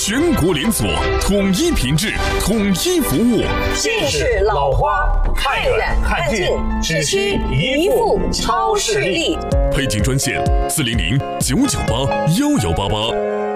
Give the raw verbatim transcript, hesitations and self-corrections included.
全国连锁，统一品质，统一服务。 近视老花，看远看近，只需一副超视力。 配景专线：四零零九九八幺幺八八。